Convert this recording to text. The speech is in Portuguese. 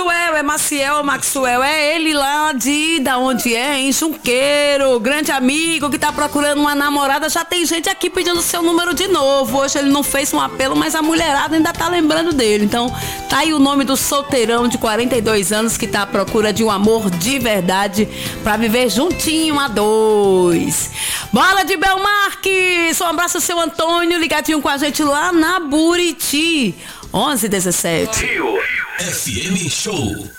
é Maxwell, é ele lá da onde é, em Junqueiro, grande amigo que tá procurando uma namorada. Já tem gente aqui pedindo seu número de novo. Hoje ele não fez um apelo, mas a mulherada ainda tá lembrando dele. Então, tá aí o nome do solteirão de 42 anos que tá à procura de um amor de verdade pra viver juntinho a dois. Bola de Belmarques, um abraço, seu Antônio, ligadinho com a gente lá na Buriti. 11:17. Rio FM Show.